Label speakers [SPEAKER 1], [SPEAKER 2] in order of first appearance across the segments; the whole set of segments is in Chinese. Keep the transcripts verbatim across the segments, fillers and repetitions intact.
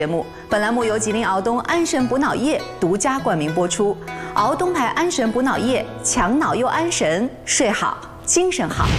[SPEAKER 1] 节目本栏目由吉林敖东安神补脑液独家冠名播出。敖东牌安神补脑液，强脑又安神，睡好精神好。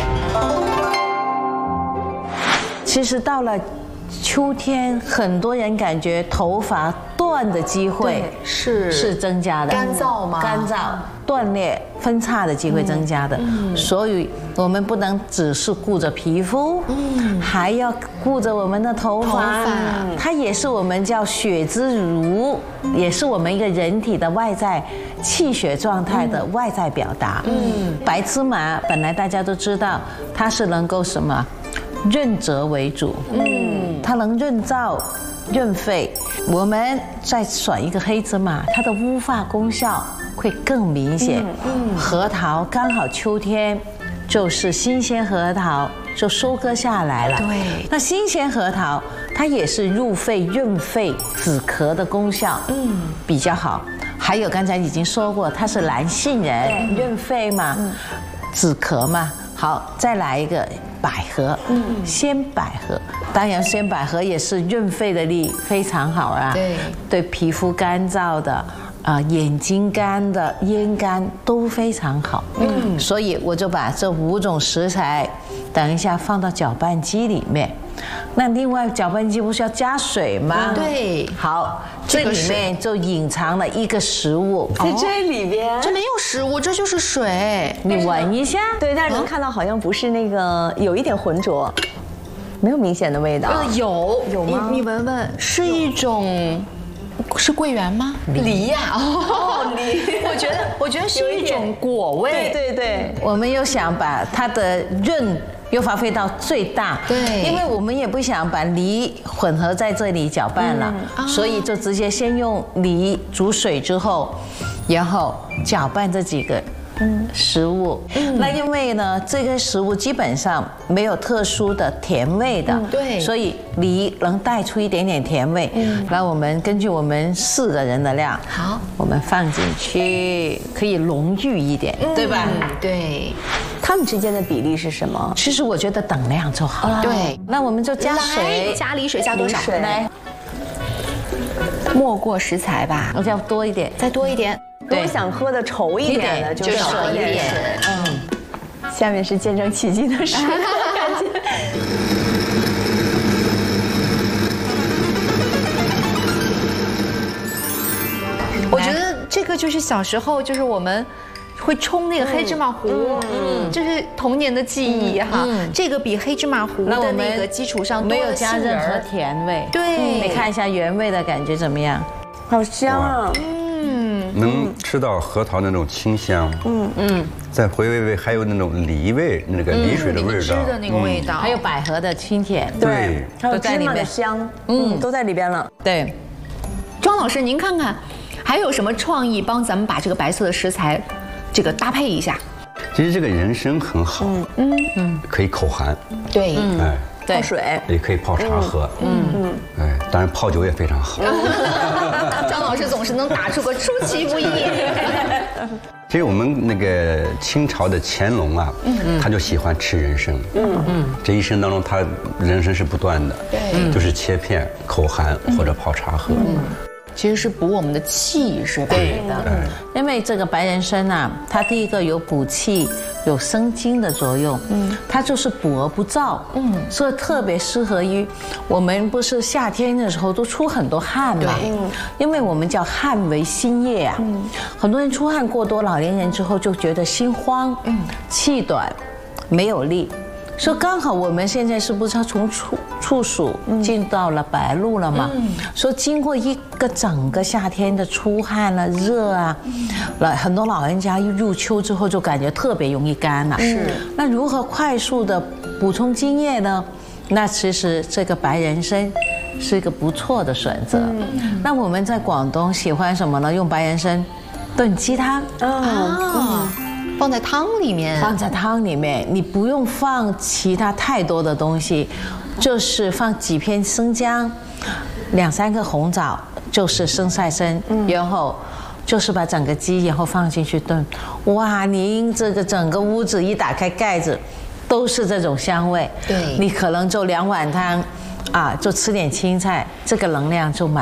[SPEAKER 2] 其实到了秋天，很多人感觉头发断的机会
[SPEAKER 3] 是
[SPEAKER 2] 是增加的，
[SPEAKER 3] 干燥吗？
[SPEAKER 2] 干燥、断裂、分叉的机会增加的。嗯，所以我们不能只是顾着皮肤，嗯，还要顾着我们的头发。头发，它也是我们叫血之乳，也是我们一个人体的外在气血状态的外在表达。嗯，白芝麻本来大家都知道，它是能够什么？润泽为主，嗯，它能润燥、润肺。我们再选一个黑芝麻，它的乌发功效会更明显。嗯，核桃刚好秋天就是新鲜核桃就收割下来了。
[SPEAKER 3] 对，
[SPEAKER 2] 那新鲜核桃它也是入肺、润肺、止咳的功效，嗯，比较好。还有刚才已经说过，它是蓝杏仁，润肺嘛，止咳嘛。好，再来一个。百合，嗯，鲜百合，当然鲜百合也是润肺的力非常好啊，
[SPEAKER 3] 对，
[SPEAKER 2] 对皮肤干燥的，啊、呃，眼睛干的、咽干都非常好，嗯，所以我就把这五种食材，等一下放到搅拌机里面。那另外搅拌机不是要加水吗？
[SPEAKER 3] 对，
[SPEAKER 2] 好，这里面就隐藏了一个食物，
[SPEAKER 4] 在这里边，
[SPEAKER 3] 这没有食物，这就是水。
[SPEAKER 2] 你闻一下，
[SPEAKER 4] 对，但是能看到好像不是那个，有一点浑浊，没有明显的味道。
[SPEAKER 3] 呃，有
[SPEAKER 4] 有吗？
[SPEAKER 3] 你你闻闻，是一种。是桂圆吗？梨呀，哦，梨。我觉得，我觉得是一种果味。
[SPEAKER 4] 对对对，
[SPEAKER 2] 我们又想把它的润又发挥到最大。
[SPEAKER 3] 对，
[SPEAKER 2] 因为我们也不想把梨混合在这里搅拌了，嗯、所以就直接先用梨煮水之后，然后搅拌这几个。嗯，食物，嗯，那因为呢，这个食物基本上没有特殊的甜味的，
[SPEAKER 3] 嗯、对，
[SPEAKER 2] 所以梨能带出一点点甜味。嗯，那我们根据我们四个人的量，
[SPEAKER 3] 好，
[SPEAKER 2] 我们放进去，可以浓郁一点，嗯、对吧？
[SPEAKER 3] 嗯，对。
[SPEAKER 4] 它们之间的比例是什么？
[SPEAKER 2] 其实我觉得等量就好了。
[SPEAKER 3] 对，
[SPEAKER 2] 那我们就加水，
[SPEAKER 3] 加梨水加多少？
[SPEAKER 2] 来，
[SPEAKER 3] 没过食材吧，
[SPEAKER 2] 我要多一点，
[SPEAKER 3] 再多一点。
[SPEAKER 4] 我想喝的稠一点的，就少一点。嗯，下面是见证奇迹的时刻，感觉。
[SPEAKER 3] 我觉得这个就是小时候，就是我们会冲那个黑芝麻糊，嗯，这是童年的记忆哈。这个比黑芝麻糊的那个基础上
[SPEAKER 2] 没有加任何甜味。
[SPEAKER 3] 对，
[SPEAKER 2] 你看一下原味的感觉怎么样？
[SPEAKER 4] 好香啊！
[SPEAKER 5] 能吃到核桃那种清香，嗯嗯，再回味味还有那种梨味，那个梨水的味道，
[SPEAKER 3] 汁的那个味道，
[SPEAKER 2] 还有百合的清甜，
[SPEAKER 5] 对，
[SPEAKER 4] 还有芝麻的香，嗯，都在里边了。
[SPEAKER 2] 对，
[SPEAKER 3] 庄老师，您看看还有什么创意帮咱们把这个白色的食材这个搭配一下？
[SPEAKER 5] 其实这个人参很好，嗯嗯，可以口寒，
[SPEAKER 3] 对，
[SPEAKER 5] 哎。
[SPEAKER 4] 泡水
[SPEAKER 5] 也可以泡茶喝，嗯嗯，哎，当然泡酒也非常好。
[SPEAKER 3] 张老师总是能打出个出其不意。
[SPEAKER 5] 其实我们那个清朝的乾隆啊，嗯、他就喜欢吃人参，嗯嗯，这一生当中他人参是不断的，对，就是切片口寒或者泡茶喝。嗯，
[SPEAKER 3] 其实是补我们的气，是吧？
[SPEAKER 2] 对的，因为这个白人参啊，它第一个有补气。有生津的作用，嗯，它就是补而不燥，嗯，所以特别适合于我们不是夏天的时候都出很多汗嘛，嗯，因为我们叫汗为心液啊，嗯，很多人出汗过多，老年人之后就觉得心慌，嗯，气短，没有力。所以刚好我们现在是不是要从处处暑进到了白露了嘛？嗯，所以经过一个整个夏天的出汗了、热啊，老很多老人家一入秋之后就感觉特别容易干了。是，那如何快速的补充津液呢？那其实这个白人参是一个不错的选择。嗯，那我们在广东喜欢什么呢？用白人参炖鸡汤
[SPEAKER 3] 啊。放在汤里面，
[SPEAKER 2] 放在汤里面，你不用放其他太多的东西，就是放几片生姜，两三个红枣，就是生菜参，嗯、然后就是把整个鸡然后放进去炖。哇，您这个整个屋子一打开盖子，都是这种香味。对，你可能就两碗汤， 啊，就吃点青菜，这个能量就满。